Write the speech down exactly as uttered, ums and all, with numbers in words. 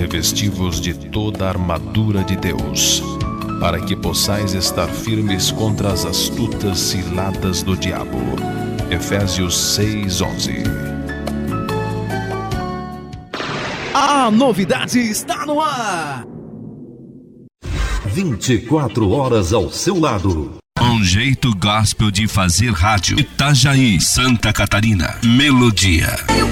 revesti-vos de toda a armadura de Deus, para que possais estar firmes contra as astutas ciladas do diabo. Efésios seis, onze. A novidade está no ar! vinte e quatro horas ao seu lado. Um jeito gospel de fazer rádio. Itajaí, Santa Catarina. Melodia.